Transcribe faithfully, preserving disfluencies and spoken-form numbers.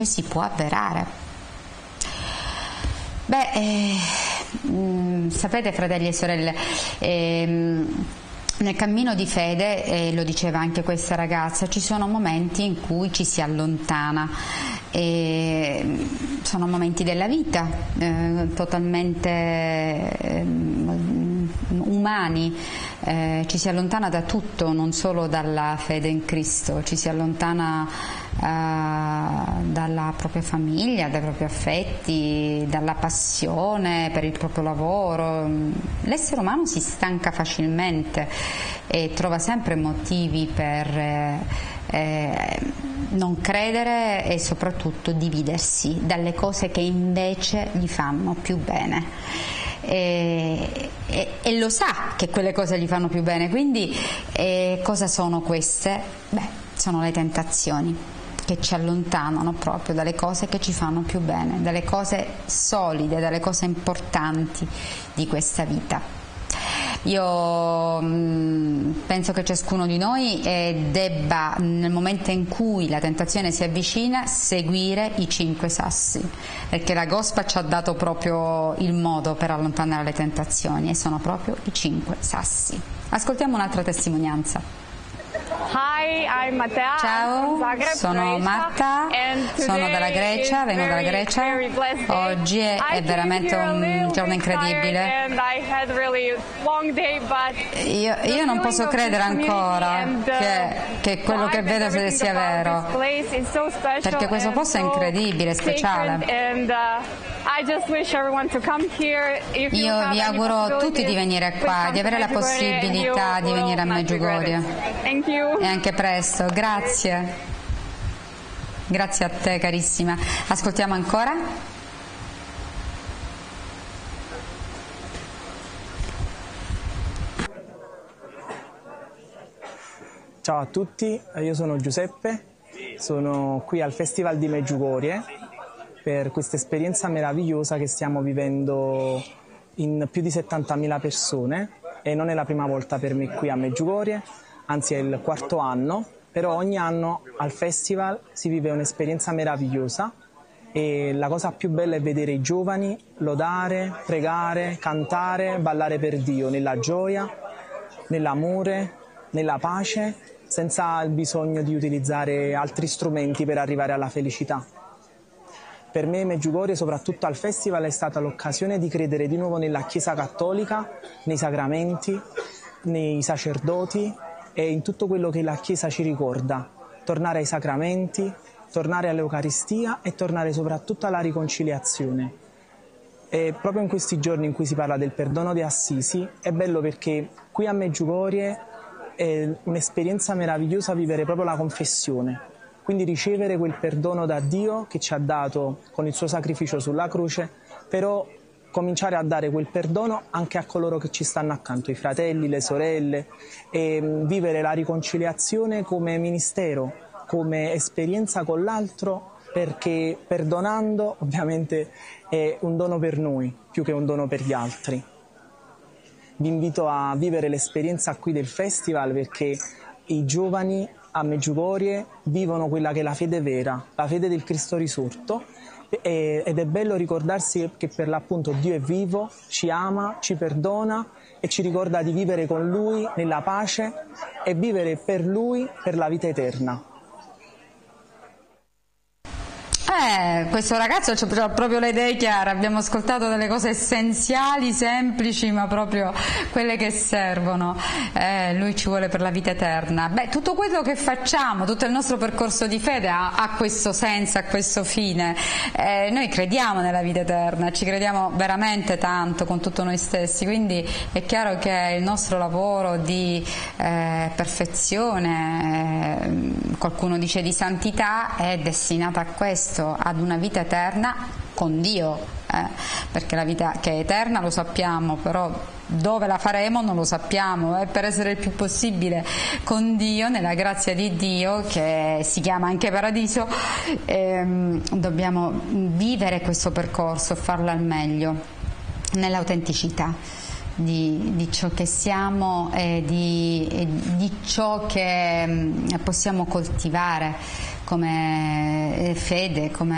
si può avverare. Beh, eh, mh, sapete, fratelli e sorelle, eh, nel cammino di fede, eh, lo diceva anche questa ragazza, ci sono momenti in cui ci si allontana, e sono momenti della vita eh, totalmente eh, umani, eh, ci si allontana da tutto, non solo dalla fede in Cristo, ci si allontana eh, dalla propria famiglia, dai propri affetti, dalla passione per il proprio lavoro. L'essere umano si stanca facilmente e trova sempre motivi per eh, eh, non credere e soprattutto dividersi dalle cose che invece gli fanno più bene. E, e, e lo sa che quelle cose gli fanno più bene, quindi eh, cosa sono queste? Beh, sono le tentazioni che ci allontanano proprio dalle cose che ci fanno più bene, dalle cose solide, dalle cose importanti di questa vita. Io mh, penso che ciascuno di noi eh, debba, nel momento in cui la tentazione si avvicina, seguire i cinque sassi, perché la Gospa ci ha dato proprio il modo per allontanare le tentazioni, e sono proprio i cinque sassi. Ascoltiamo un'altra testimonianza. Hi, I'm Matea. Ciao, Zagreb, sono Matta, sono dalla Grecia, vengo dalla Grecia. Oggi è, è veramente un giorno incredibile. Io, io non posso credere ancora che, che quello che vedo sia vero, perché questo posto è incredibile, speciale. Io vi auguro a tutti di venire qua, di avere la possibilità di venire a Medjugorje. E anche presto, grazie. Grazie a te, carissima. Ascoltiamo ancora. Ciao a tutti, io sono Giuseppe, sono qui al Festival di Medjugorje per questa esperienza meravigliosa che stiamo vivendo in più di settantamila persone, e non è la prima volta per me qui a Medjugorje, anzi è il quarto anno, però ogni anno al festival si vive un'esperienza meravigliosa, e la cosa più bella è vedere i giovani lodare, pregare, cantare, ballare per Dio nella gioia, nell'amore, nella pace, senza il bisogno di utilizzare altri strumenti per arrivare alla felicità. Per me Medjugorje, soprattutto al festival, è stata l'occasione di credere di nuovo nella Chiesa Cattolica, nei sacramenti, nei sacerdoti e in tutto quello che la Chiesa ci ricorda. Tornare ai sacramenti, tornare all'Eucaristia e tornare soprattutto alla riconciliazione. E proprio in questi giorni in cui si parla del perdono di Assisi è bello, perché qui a Medjugorje è un'esperienza meravigliosa vivere proprio la confessione. Quindi ricevere quel perdono da Dio che ci ha dato con il suo sacrificio sulla croce, però cominciare a dare quel perdono anche a coloro che ci stanno accanto, i fratelli, le sorelle, e vivere la riconciliazione come ministero, come esperienza con l'altro, perché perdonando ovviamente è un dono per noi più che un dono per gli altri. Vi invito a vivere l'esperienza qui del festival, perché i giovani a Medjugorje vivono quella che è la fede vera, la fede del Cristo risorto, ed è bello ricordarsi che per l'appunto Dio è vivo, ci ama, ci perdona e ci ricorda di vivere con Lui nella pace e vivere per Lui per la vita eterna. Eh, questo ragazzo ha proprio le idee chiare, abbiamo ascoltato delle cose essenziali, semplici, ma proprio quelle che servono. Eh, lui ci vuole per la vita eterna. Beh, tutto quello che facciamo, tutto il nostro percorso di fede ha, ha questo senso, ha questo fine. Eh, noi crediamo nella vita eterna, ci crediamo veramente tanto con tutto noi stessi, quindi è chiaro che il nostro lavoro di eh, perfezione, eh, qualcuno dice di santità, è destinato a questo, ad una vita eterna con Dio, eh, perché la vita che è eterna lo sappiamo, però dove la faremo non lo sappiamo, e per essere il più possibile con Dio, nella grazia di Dio che si chiama anche paradiso, ehm, dobbiamo vivere questo percorso, farlo al meglio, nell'autenticità di, di ciò che siamo e di, e di ciò che possiamo coltivare come fede, come